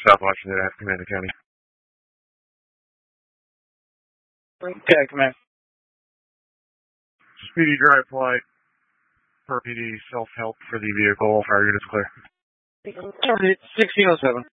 South Washington, Commander County. Okay, Command. Speedy drive flight per PD self-help for the vehicle. Fire units clear. 1607.